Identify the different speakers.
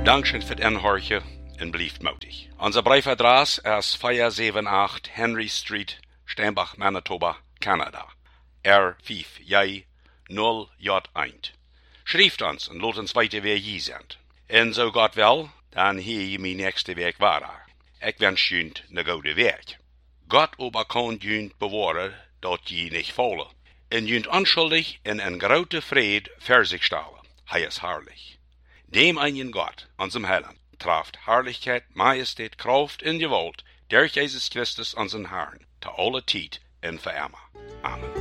Speaker 1: Dankschön für het inhoortje en blijft moedig. Onze briefadres is 478 Henry Street, Steinbach, Manitoba, Canada. R5J 0J1. Schrijft ons en laat ons weten wie je bent. En zo gaat wel, dan hier je mijn nächste week waar. Ik wens je een goede week. Gott aber kan je bewaren dat je niet vallen. En je onschuldig in een grote vrede voor zich stellen. Hij is herrlich. Dem einen Gott, unserem Heiland, traft Herrlichkeit, Majestät, Kraft in Gewalt, durch Jesus Christus, unseren Herrn, zu aller Zeit und für immer. Amen.